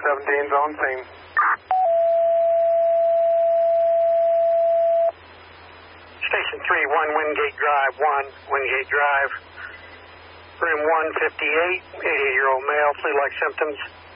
17's on scene. Station 3, 1 Wingate Drive, 1 Wingate Drive. Room 158, 88-year-old male, flu-like symptoms.